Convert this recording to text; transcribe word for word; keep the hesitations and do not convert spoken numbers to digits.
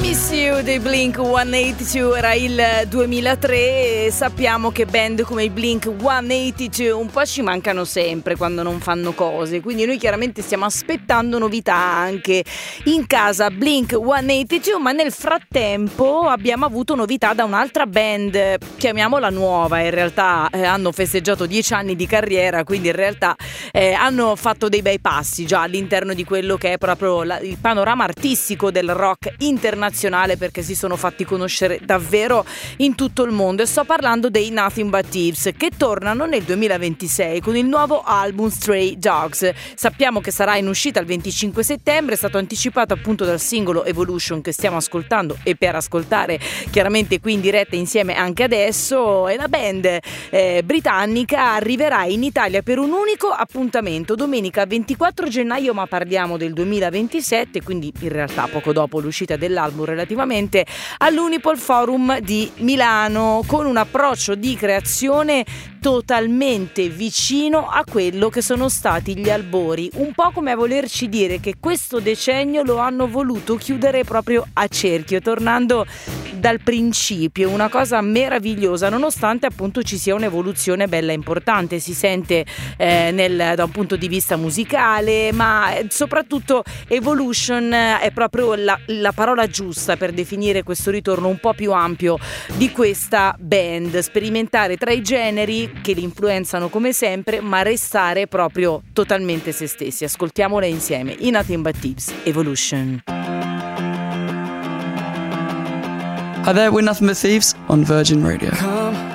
Miss You dei Blink centottantadue era il duemilatré e sappiamo che band come i Blink centottantadue un po' ci mancano sempre quando non fanno cose, quindi noi chiaramente stiamo aspettando novità anche in casa Blink centottantadue, ma nel frattempo abbiamo avuto novità da un'altra band, chiamiamola nuova, in realtà eh, hanno festeggiato dieci anni di carriera, quindi in realtà eh, hanno fatto dei bei passi già all'interno di quello che è proprio la, il panorama artistico del rock internazionale, perché si sono fatti conoscere davvero in tutto il mondo, e sto parlando dei Nothing But Thieves, che tornano nel duemilaventisei con il nuovo album Stray Dogs. Sappiamo che sarà in uscita il venticinque settembre, è stato anticipato appunto dal singolo Evolution che stiamo ascoltando e per ascoltare chiaramente qui in diretta insieme anche adesso, e la band eh, britannica arriverà in Italia per un unico appuntamento domenica ventiquattro gennaio, ma parliamo del duemilaventisette, quindi in realtà poco dopo l'uscita dell'album relativamente, all'Unipol Forum di Milano, con un approccio di creazione totalmente vicino a quello che sono stati gli albori, un po' come a volerci dire che questo decennio lo hanno voluto chiudere proprio a cerchio, tornando dal principio, una cosa meravigliosa, nonostante appunto ci sia un'evoluzione bella importante, si sente eh, nel, da un punto di vista musicale, ma soprattutto evolution è proprio la, la parola giusta per definire questo ritorno un po' più ampio di questa band, sperimentare tra i generi che li influenzano come sempre, ma restare proprio totalmente se stessi. Ascoltiamola insieme, i Nothing But Thieves, Evolution. Hi there, we're Nothing But Thieves on Virgin Radio.